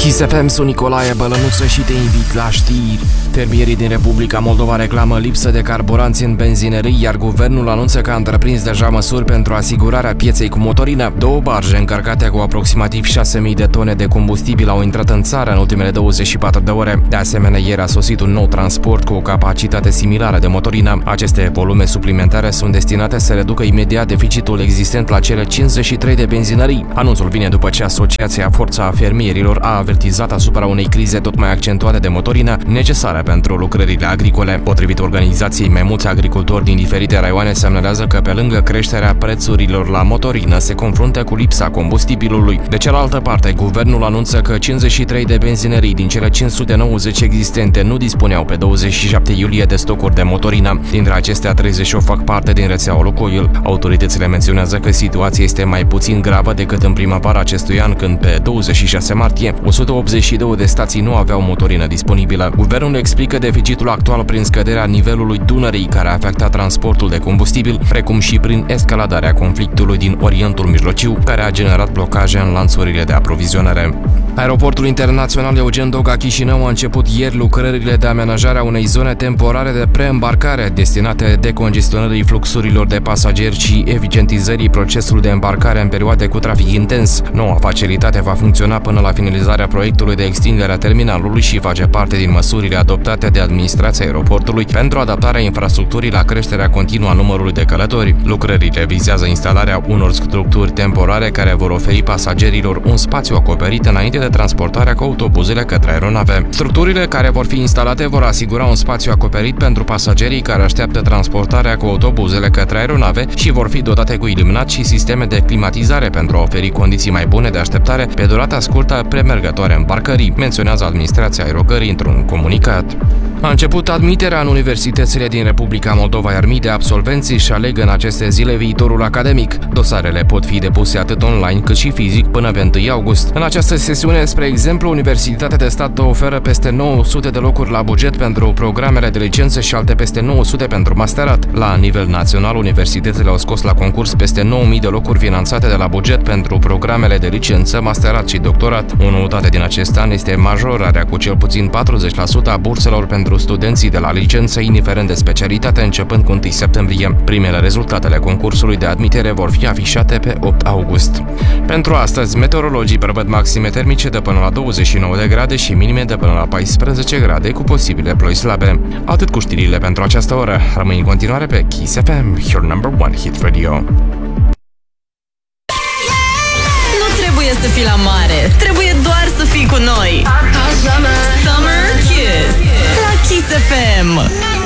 Kiss FM, sunt Nicolae Bălănuță și te invit la știri. Fermierii din Republica Moldova reclamă lipsă de carburanți în benzinării, iar guvernul anunță că a întreprins deja măsuri pentru asigurarea pieței cu motorină. Două barje încărcate cu aproximativ 6.000 de tone de combustibil au intrat în țară în ultimele 24 de ore. De asemenea, ieri a sosit un nou transport cu o capacitate similară de motorină. Aceste volume suplimentare sunt destinate să reducă imediat deficitul existent la cele 53 de benzinării. Anunțul vine după ce Asociația Forța Fermierilor a avertizat asupra unei crize tot mai accentuate de motorină, necesare pentru lucrările agricole. Potrivit organizației, mai mulți agricultori din diferite raioane semnalează că pe lângă creșterea prețurilor la motorină se confruntă cu lipsa combustibilului. De cealaltă parte, guvernul anunță că 53 de benzinării din cele 590 existente nu dispuneau pe 27 iulie de stocuri de motorină. Dintre acestea, 38 fac parte din rețeaua Lukoil. Autoritățile menționează că situația este mai puțin gravă decât în primăvara acestui an, când pe 26 martie 182 de stații nu aveau motorină disponibilă. Guvernul explică deficitul actual prin scăderea nivelului Dunării, care a afectat transportul de combustibil, precum și prin escaladarea conflictului din Orientul Mijlociu, care a generat blocaje în lanțurile de aprovizionare. Aeroportul internațional Eugen Doga Chișinău a început ieri lucrările de amenajare a unei zone temporare de preîmbarcare destinate decongestionării fluxurilor de pasageri și eficientizării procesului de îmbarcare în perioade cu trafic intens. Noua facilitate va funcționa până la finalizarea proiectului de extindere a terminalului și face parte din măsurile adoptate de administrația aeroportului pentru adaptarea infrastructurii la creșterea continuă a numărului de călători. Lucrările vizează instalarea unor structuri temporare care vor oferi pasagerilor un spațiu acoperit înainte de transportarea cu autobuzele către aeronave. Structurile care vor fi instalate vor asigura un spațiu acoperit pentru pasagerii care așteaptă transportarea cu autobuzele către aeronave și vor fi dotate cu iluminat și sisteme de climatizare pentru a oferi condiții mai bune de așteptare pe durata scurtă premergătoare îmbarcării, menționează administrația aerocării într-un comunicat. A început admiterea în universitățile din Republica Moldova, iar mii de absolvenți își aleg în aceste zile viitorul academic. Dosarele pot fi depuse atât online cât și fizic până pe 1 august. În această sesiune, spre exemplu, Universitatea de Stat oferă peste 900 de locuri la buget pentru programele de licență și alte peste 900 pentru masterat. La nivel național, universitățile au scos la concurs peste 9000 de locuri finanțate de la buget pentru programele de licență, masterat și doctorat. O noutate din acest an este majorarea cu cel puțin 40% a burselor pentru studenții de la licență, indiferent de specialitate, începând cu 1 septembrie. Primele rezultatele concursului de admitere vor fi afișate pe 8 august. Pentru astăzi, meteorologii prevăd maxime termice de până la 29 de grade și minime de până la 14 grade, cu posibile ploi slabe. Atât cu știrile pentru această oră. Rămâi în continuare pe Kiss FM, your number one hit radio. Nu trebuie să fii la mare, trebuie doar să fii cu noi. Summer Kiss la Kiss FM.